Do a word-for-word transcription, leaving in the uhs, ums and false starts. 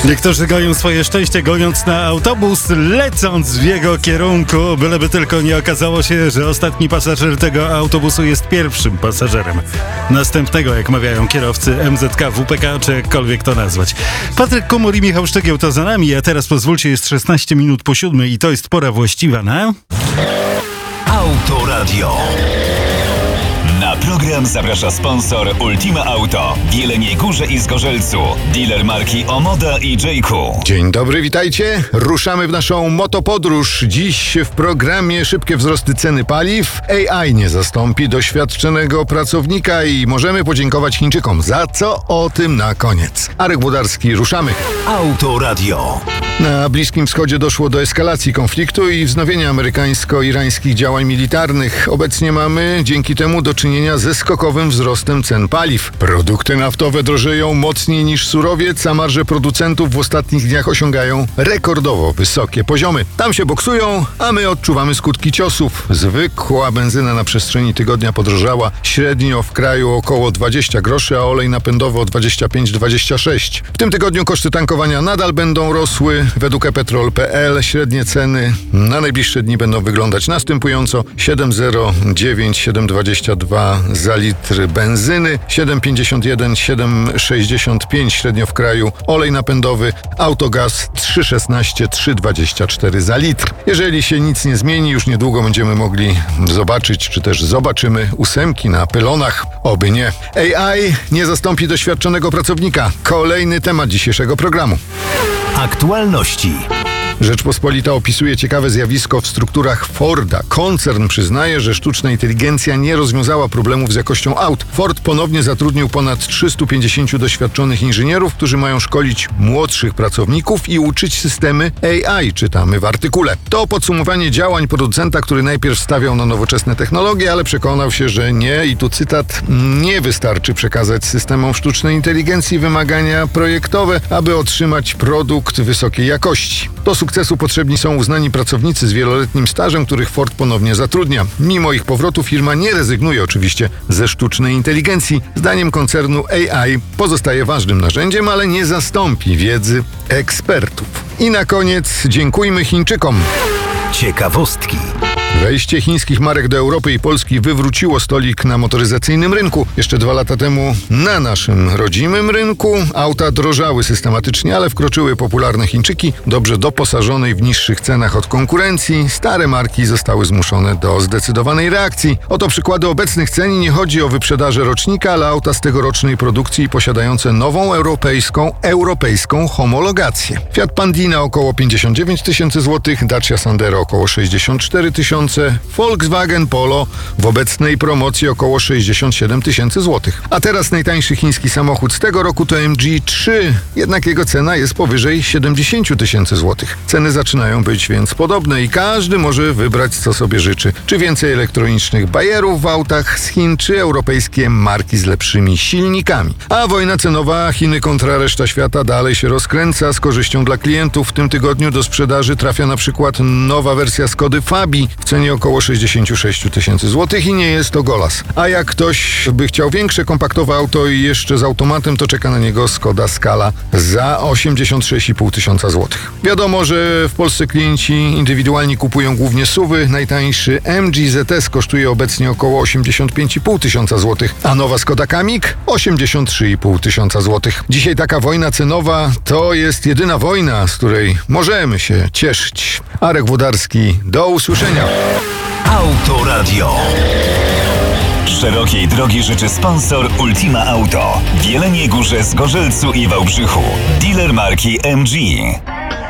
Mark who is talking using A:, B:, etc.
A: Niektórzy goją swoje szczęście, gojąc na autobus, lecąc w jego kierunku, byleby tylko nie okazało się, że ostatni pasażer tego autobusu jest pierwszym pasażerem następnego, jak mawiają kierowcy M Z K, W P K, czy jakkolwiek to nazwać. Patryk Kumur i Michał Szczygieł to za nami, a teraz pozwólcie, jest szesnaście minut po siódmej i to jest pora właściwa na...
B: Autoradio. Na program zaprasza sponsor Ultima Auto w Jeleniej Górze i Zgorzelcu. Dealer marki Omoda i J-Ku.
C: Dzień dobry, witajcie. Ruszamy w naszą motopodróż. Dziś w programie szybkie wzrosty ceny paliw. A I nie zastąpi doświadczonego pracownika i możemy podziękować Chińczykom. Za co? O tym na koniec. Arek Włodarski, ruszamy.
B: Autoradio.
C: Na Bliskim Wschodzie doszło do eskalacji konfliktu i wznowienia amerykańsko-irańskich działań militarnych. Obecnie mamy dzięki temu do czynienia ze skokowym wzrostem cen paliw. Produkty naftowe drożeją mocniej niż surowiec, a marże producentów w ostatnich dniach osiągają rekordowo wysokie poziomy. Tam się boksują, a my odczuwamy skutki ciosów. Zwykła benzyna na przestrzeni tygodnia podrożała średnio w kraju około dwadzieścia groszy, a olej napędowy o dwadzieścia pięć do dwudziestu sześciu. W tym tygodniu koszty tankowania nadal będą rosły. Według e petrol kropka pe el średnie ceny na najbliższe dni będą wyglądać następująco: siedem zero dziewięć, siedem dwadzieścia dwa za litr benzyny, siedem pięćdziesiąt jeden, siedem sześćdziesiąt pięć średnio w kraju olej napędowy, autogaz trzy szesnaście, trzy dwadzieścia cztery za litr. Jeżeli się nic nie zmieni, już niedługo będziemy mogli zobaczyć, czy też zobaczymy ósemki na pylonach. Oby nie. A I nie zastąpi doświadczonego pracownika. Kolejny temat dzisiejszego programu.
B: Aktualności.
C: Rzeczpospolita opisuje ciekawe zjawisko w strukturach Forda. Koncern przyznaje, że sztuczna inteligencja nie rozwiązała problemów z jakością aut. Ford ponownie zatrudnił ponad trzystu pięćdziesięciu doświadczonych inżynierów, którzy mają szkolić młodszych pracowników i uczyć systemy A I, czytamy w artykule. To podsumowanie działań producenta, który najpierw stawiał na nowoczesne technologie, ale przekonał się, że nie, i tu cytat, nie wystarczy przekazać systemom sztucznej inteligencji wymagania projektowe, aby otrzymać produkt wysokiej jakości. Do sukcesu potrzebni są uznani pracownicy z wieloletnim stażem, których Ford ponownie zatrudnia. Mimo ich powrotu firma nie rezygnuje oczywiście ze sztucznej inteligencji. Zdaniem koncernu A I pozostaje ważnym narzędziem, ale nie zastąpi wiedzy ekspertów. I na koniec dziękujmy Chińczykom.
B: Ciekawostki.
C: Wejście chińskich marek do Europy i Polski wywróciło stolik na motoryzacyjnym rynku. Jeszcze dwa lata temu na naszym rodzimym rynku auta drożały systematycznie, ale wkroczyły popularne Chińczyki, dobrze doposażonej w niższych cenach od konkurencji. Stare marki zostały zmuszone do zdecydowanej reakcji. Oto przykłady obecnych cen i nie chodzi o wyprzedaże rocznika, ale auta z tegorocznej produkcji posiadające nową europejską, europejską homologację. Fiat Pandina około pięćdziesiąt dziewięć tysięcy złotych, Dacia Sandero około sześćdziesiąt cztery tysiące, Volkswagen Polo w obecnej promocji około sześćdziesiąt siedem tysięcy złotych. A teraz najtańszy chiński samochód z tego roku to M G trzy, jednak jego cena jest powyżej siedemdziesiąt tysięcy złotych. Ceny zaczynają być więc podobne i każdy może wybrać, co sobie życzy. Czy więcej elektronicznych bajerów w autach z Chin, czy europejskie marki z lepszymi silnikami. A wojna cenowa Chiny kontra reszta świata dalej się rozkręca z korzyścią dla klientów. W tym tygodniu do sprzedaży trafia na przykład nowa wersja Skody Fabii w cenie około sześćdziesiąt sześć tysięcy złotych i nie jest to golas. A jak ktoś by chciał większe, kompaktowe auto i jeszcze z automatem, to czeka na niego Skoda Scala za osiemdziesiąt sześć i pół tysiąca złotych. Wiadomo, że w Polsce klienci indywidualni kupują głównie suwy. Najtańszy M G Z S kosztuje obecnie około osiemdziesiąt pięć i pół tysiąca złotych, a nowa Skoda Kamiq osiemdziesiąt trzy i pół tysiąca złotych. Dzisiaj taka wojna cenowa to jest jedyna wojna, z której możemy się cieszyć. Arek Włodarski, do usłyszenia.
B: Autoradio. Szerokiej drogi życzy sponsor Ultima Auto w Jeleniej Górze, Zgorzelcu i Wałbrzychu. Dealer marki M G.